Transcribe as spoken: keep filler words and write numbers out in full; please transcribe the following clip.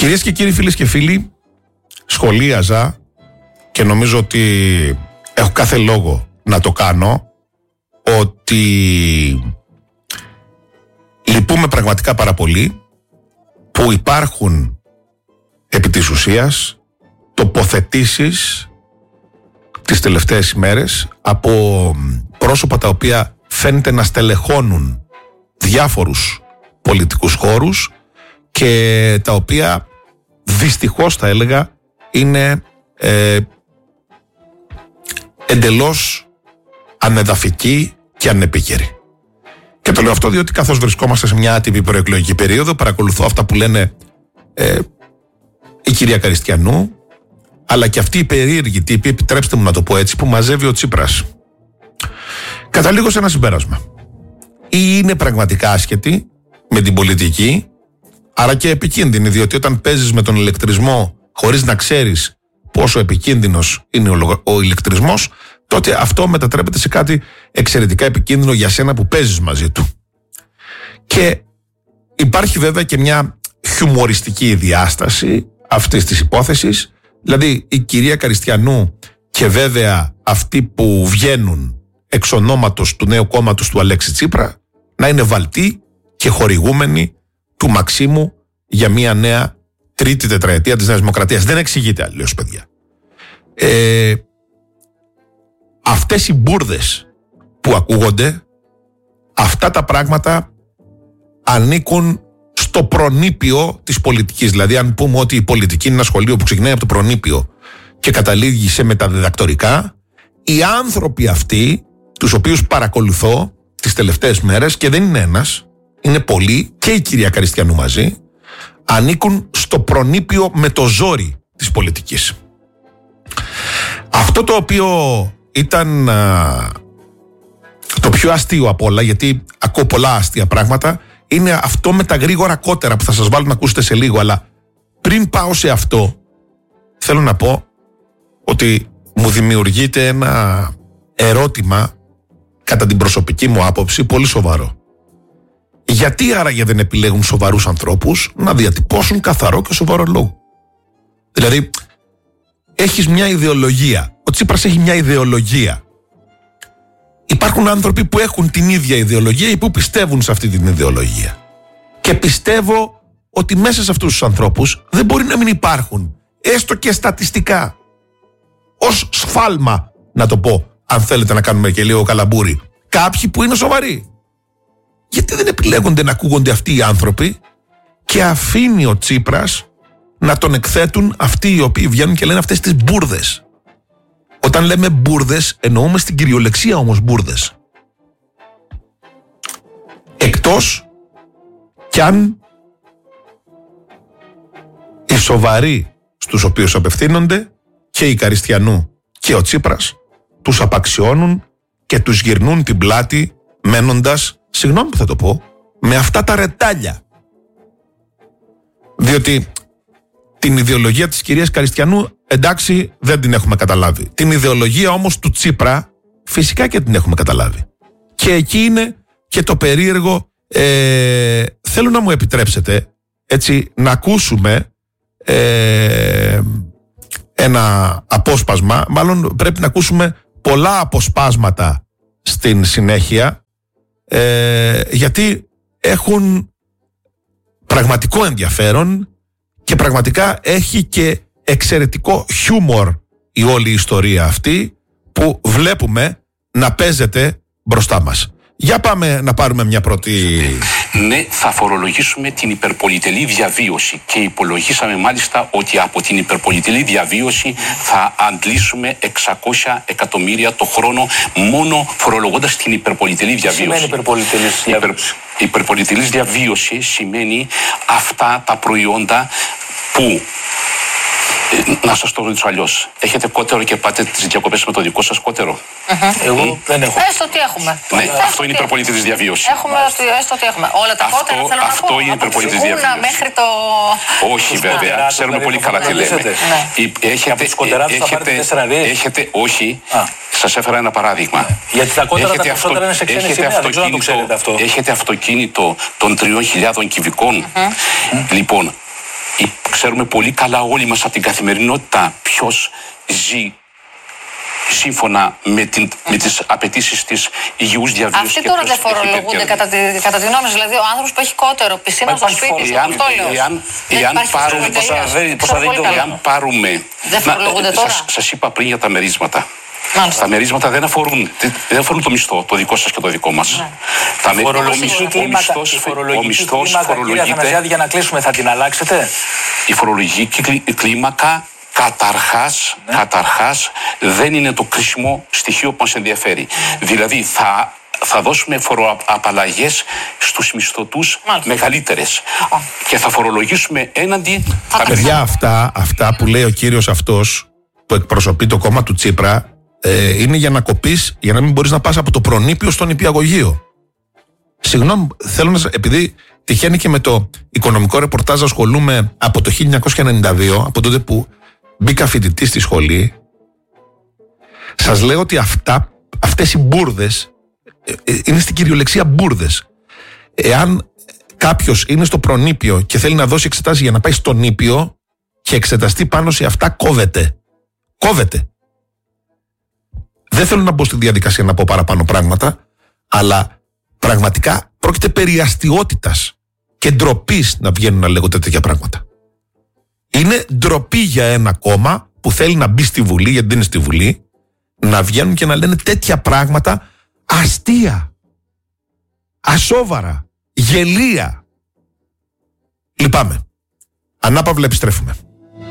Κυρίες και κύριοι, φίλες και φίλοι, σχολίαζα και νομίζω ότι έχω κάθε λόγο να το κάνω, ότι λυπούμε πραγματικά πάρα πολύ που υπάρχουν επί της ουσίας τοποθετήσεις τις τελευταίες ημέρες από πρόσωπα τα οποία φαίνεται να στελεχώνουν διάφορους πολιτικούς χώρους και τα οποία δυστυχώς θα έλεγα είναι ε, εντελώς ανεδαφική και ανεπίκαιρη. Και το λέω αυτό διότι καθώς βρισκόμαστε σε μια άτυπη προεκλογική περίοδο, παρακολουθώ αυτά που λένε ε, η κυρία Καριστιανού, αλλά και αυτοί οι περίεργοι τύποι, επιτρέψτε μου να το πω έτσι, που μαζεύει ο Τσίπρας. Καταλήγω σε ένα συμπέρασμα. Ή είναι πραγματικά άσχετοι με την πολιτική, άρα και επικίνδυνοι, διότι όταν παίζεις με τον ηλεκτρισμό χωρίς να ξέρεις πόσο επικίνδυνος είναι ο ηλεκτρισμός, τότε αυτό μετατρέπεται σε κάτι εξαιρετικά επικίνδυνο για σένα που παίζεις μαζί του. Και υπάρχει βέβαια και μια χιουμοριστική διάσταση αυτής της υπόθεσης, δηλαδή η κυρία Καριστιανού και βέβαια αυτοί που βγαίνουν εξ ονόματος του νέου κόμματος του Αλέξη Τσίπρα να είναι βαλτοί και χορηγούμενοι του Μαξίμου για μια νέα τρίτη τετραετία της Νέας Δημοκρατίας. Δεν εξηγείται αλλιώς, παιδιά. Ε, αυτές οι μπουρδες που ακούγονται, αυτά τα πράγματα ανήκουν στο προνήπιο της πολιτικής. Δηλαδή, αν πούμε ότι η πολιτική είναι ένα σχολείο που ξεκινάει από το προνήπιο και καταλήγει σε μεταδιδακτορικά, οι άνθρωποι αυτοί, τους οποίους παρακολουθώ τις τελευταίες μέρες, και δεν είναι ένας, είναι πολλοί, και η κυρία Καριστιανού μαζί, ανήκουν στο προνήπιο με το ζόρι της πολιτικής. Αυτό το οποίο ήταν α, το πιο αστείο από όλα, γιατί ακούω πολλά αστεία πράγματα, είναι αυτό με τα γρήγορα κότερα που θα σας βάλω να ακούσετε σε λίγο. Αλλά πριν πάω σε αυτό, θέλω να πω ότι μου δημιουργείται ένα ερώτημα, κατά την προσωπική μου άποψη, πολύ σοβαρό. Γιατί άραγε δεν επιλέγουν σοβαρούς ανθρώπους να διατυπώσουν καθαρό και σοβαρό λόγο? Δηλαδή, έχεις μια ιδεολογία. Ο Τσίπρας έχει μια ιδεολογία. Υπάρχουν άνθρωποι που έχουν την ίδια ιδεολογία ή που πιστεύουν σε αυτή την ιδεολογία. Και πιστεύω ότι μέσα σε αυτούς τους ανθρώπους δεν μπορεί να μην υπάρχουν, έστω και στατιστικά, ως σφάλμα, να το πω, αν θέλετε να κάνουμε και λίγο καλαμπούρι, κάποιοι που είναι σοβαροί. Γιατί δεν επιλέγονται να ακούγονται αυτοί οι άνθρωποι και αφήνει ο Τσίπρας να τον εκθέτουν αυτοί οι οποίοι βγαίνουν και λένε αυτές τις μπουρδες? Όταν λέμε μπουρδες, εννοούμε στην κυριολεξία όμως μπουρδες. Εκτός κι αν οι σοβαροί στους οποίους απευθύνονται, και η Καριστιανού και ο Τσίπρας, τους απαξιώνουν και τους γυρνούν την πλάτη μένοντας, συγγνώμη που θα το πω, με αυτά τα ρετάλια. Διότι την ιδεολογία της κυρίας Καριστιανού, εντάξει, δεν την έχουμε καταλάβει. Την ιδεολογία όμως του Τσίπρα φυσικά και την έχουμε καταλάβει. Και εκεί είναι και το περίεργο. ε, Θέλω να μου επιτρέψετε έτσι να ακούσουμε ε, ένα απόσπασμα. Μάλλον πρέπει να ακούσουμε πολλά αποσπάσματα στην συνέχεια, ε, γιατί έχουν πραγματικό ενδιαφέρον και πραγματικά έχει και εξαιρετικό χιούμορ η όλη η ιστορία αυτή που βλέπουμε να παίζεται μπροστά μας. Για πάμε να πάρουμε μια πρώτη... Ναι, θα φορολογήσουμε την υπερπολιτελή διαβίωση και υπολογίσαμε μάλιστα ότι από την υπερπολιτελή διαβίωση θα αντλήσουμε εξακόσια εκατομμύρια το χρόνο μόνο φορολογώντας την υπερπολιτελή διαβίωση. Τι σημαίνει υπερπολιτελής διαβίωση? Υπερ, υπερπολιτελής διαβίωση σημαίνει αυτά τα προϊόντα που... Να σας το ρωτήσω αλλιώς. Έχετε κότερο και πάτε τις διακοπές με το δικό σας κότερο? Uh-huh. Εγώ δεν έχω. Έστω ότι έχουμε. Ναι, έστω αυτό είναι υπερπολιτελής διαβίωση. Έχουμε, έστω ότι έχουμε. Όλα τα αυτό, κότερα θέλω αυτό να πω. Είναι υπερπολιτελής διαβίωση. Μέχρι το... Όχι βέβαια, ξέρουμε πολύ καλά τι λέμε. Έχετε, έχετε, έχετε, όχι, σας έφερα ένα παράδειγμα. Γιατί τα κότερα τα περισσότερα είναι σε ξένη σημαία, δεν ξέρω αν το ξέρετε αυτό. Έχετε αυτοκίνητο των τριών χιλιάδων κυβικών. Λοιπόν, Ξέρουμε πολύ καλά όλοι μας από την καθημερινότητα ποιος ζει σύμφωνα με, την, με τις απαιτήσεις της υγιούς διαβίωσης. Αυτοί τώρα δεν φορολογούνται κατά τη, κατά τη γνώμη, δηλαδή ο άνθρωπος που έχει κότερο πισίνα στο σπίτι του. Εάν, εάν, εάν πάρουμε, εάν πάρουμε δεν φορολογούνται τώρα. Σας, σας είπα πριν για τα μερίσματα. Μάλιστα. Τα μερίσματα δεν αφορούν, δεν αφορούν το μισθό, το δικό σας και το δικό μας. Ναι. Τα η φορολογική κλίμακα, ο μισθός φορολογείται. Για να κλείσουμε, θα την αλλάξετε? Η φορολογική κλίμακα καταρχάς, ναι. καταρχάς δεν είναι το κρίσιμο στοιχείο που μας ενδιαφέρει. Mm. Δηλαδή θα, θα δώσουμε φοροαπαλλαγές στους μισθωτούς Μάλιστα. μεγαλύτερες oh. και θα φορολογήσουμε έναντι... Τα παιδιά αυτά, αυτά που λέει ο κύριος αυτός που εκπροσωπεί το κόμμα του Τσίπρα ε, είναι για να κοπείς, για να μην μπορείς να πας από το προνήπιο στον νηπιαγωγείο. Συγγνώμη, θέλω να... επειδή τυχαίνει και με το οικονομικό ρεπορτάζ ασχολούμαι από το χίλια εννιακόσια ενενήντα δύο, από τότε που μπήκα φοιτητή στη σχολή, σας λέω ότι αυτά, αυτές οι μπουρδες ε, είναι στην κυριολεξία μπουρδες. Εάν κάποιος είναι στο προνήπιο και θέλει να δώσει εξετάσεις για να πάει στο νήπιο και εξεταστεί πάνω σε αυτά, κόβεται. Κόβεται. Δεν θέλω να μπω στη διαδικασία να πω παραπάνω πράγματα, αλλά πραγματικά πρόκειται περί αστιότητας και ντροπής να βγαίνουν να λέγονται τέτοια πράγματα. Είναι ντροπή για ένα κόμμα που θέλει να μπει στη Βουλή, γιατί δεν είναι στη Βουλή, να βγαίνουν και να λένε τέτοια πράγματα αστεία, ασόβαρα, γελία. Λυπάμαι. Ανάπαυλα επιστρέφουμε.